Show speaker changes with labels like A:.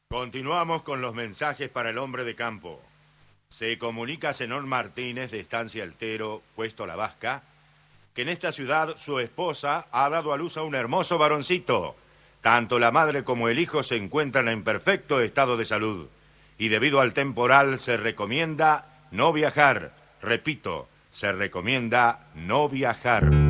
A: Continuamos con los mensajes para el hombre de campo. Se comunica a Zenón Martínez de Estancia Altero, Puesto La Vasca, que en esta ciudad su esposa ha dado a luz a un hermoso varoncito. Tanto la madre como el hijo se encuentran en perfecto estado de salud. Y debido al temporal se recomienda no viajar. Repito, se recomienda no viajar.